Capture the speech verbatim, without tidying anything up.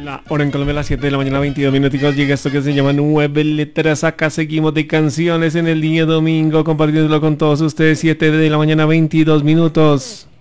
La hora en Colombia a las siete de la mañana, veintidós minuticos. Llega esto que se llama Nueve Letras. Acá seguimos de canciones en el día domingo, compartiéndolo con todos ustedes. Siete de la mañana, veintidós minutos.